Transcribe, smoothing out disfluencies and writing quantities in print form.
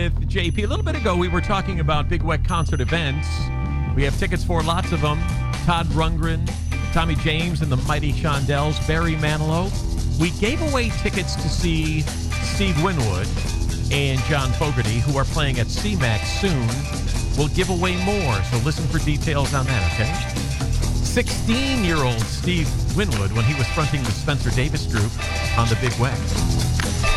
with JP. A little bit ago, we were talking about Big Weck concert events. We have tickets for lots of them. Todd Rundgren, Tommy James and the Mighty Shondells, Barry Manilow. We gave away tickets to see Steve Winwood and John Fogerty, who are playing at CMAX soon. We'll give away more, so listen for details on that, okay? 16-year-old Steve Winwood when he was fronting the Spencer Davis Group on the Big Weck.